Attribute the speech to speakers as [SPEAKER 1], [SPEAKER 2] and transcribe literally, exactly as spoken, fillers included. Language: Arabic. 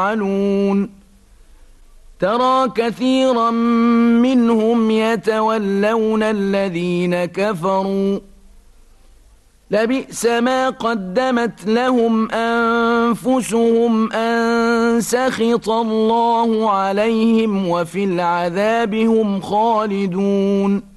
[SPEAKER 1] يفعلون ترى كثيرا منهم يتولون الذين كفروا لبئس ما قدمت لهم أنفسهم أن سخط الله عليهم وفي العذاب هم خالدون